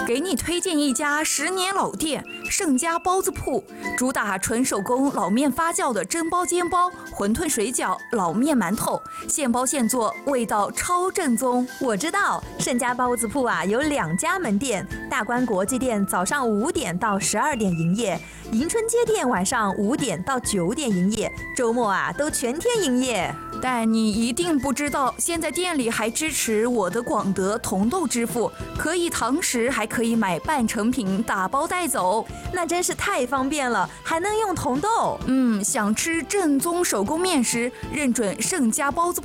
给你推荐一家10年老店盛家包子铺，主打纯手工老面发酵的蒸包、煎包、馄饨、水饺、老面、馒头，现包现做，味道超正宗。 我知道盛家包子铺啊，有2家门店，大观国际店早上5点到12点营业，迎春街店晚上5点到9点营业，周末啊都全天营业。 但你一定不知道，现在店里还支持我的广德同豆支付，可以堂食，还可以买半成品打包带走， 那真是太方便了，还能用同豆。 想吃正宗手工面食，认准盛家包子